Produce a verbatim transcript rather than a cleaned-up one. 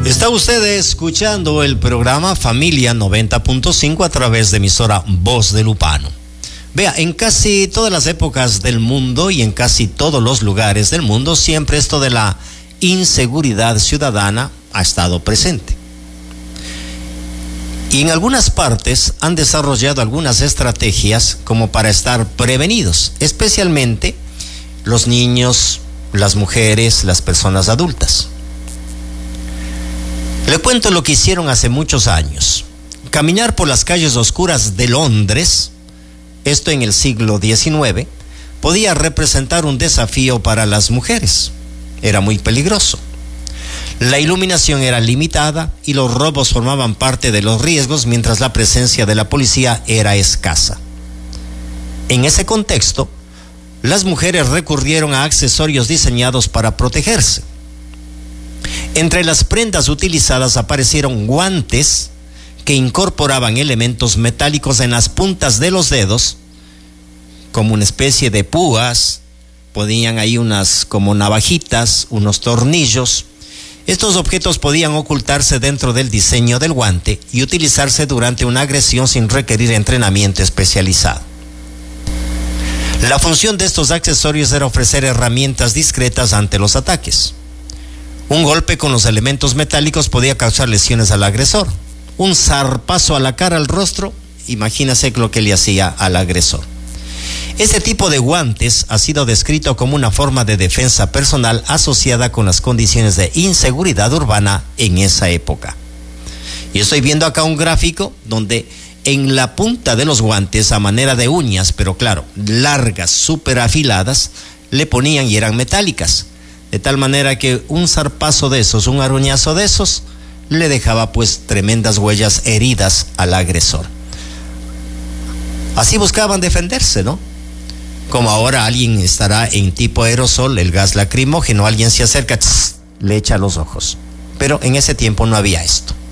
Está usted escuchando el programa Familia noventa punto cinco a través de emisora Voz de Lupano. Vea, en casi todas las épocas del mundo y en casi todos los lugares del mundo, siempre esto de la inseguridad ciudadana ha estado presente. Y en algunas partes han desarrollado algunas estrategias como para estar prevenidos, especialmente los niños, las mujeres, las personas adultas. Le cuento lo que hicieron hace muchos años. Caminar por las calles oscuras de Londres, esto en el siglo diecinueve, podía representar un desafío para las mujeres. Era muy peligroso. La iluminación era limitada y los robos formaban parte de los riesgos, mientras la presencia de la policía era escasa. En ese contexto, las mujeres recurrieron a accesorios diseñados para protegerse. Entre las prendas utilizadas aparecieron guantes que incorporaban elementos metálicos en las puntas de los dedos, como una especie de púas, podían ahí unas como navajitas, unos tornillos. Estos objetos podían ocultarse dentro del diseño del guante y utilizarse durante una agresión sin requerir entrenamiento especializado. La función de estos accesorios era ofrecer herramientas discretas ante los ataques. Un golpe con los elementos metálicos podía causar lesiones al agresor. Un zarpazo a la cara, al rostro, imagínase lo que le hacía al agresor. Este tipo de guantes ha sido descrito como una forma de defensa personal asociada con las condiciones de inseguridad urbana en esa época. Y estoy viendo acá un gráfico donde en la punta de los guantes, a manera de uñas, pero claro, largas, súper afiladas, le ponían y eran metálicas. De tal manera que un zarpazo de esos, un aruñazo de esos, le dejaba pues tremendas huellas, heridas al agresor. Así buscaban defenderse, ¿no? Como ahora alguien estará en tipo aerosol, el gas lacrimógeno, alguien se acerca, tss, le echa los ojos. Pero en ese tiempo no había esto.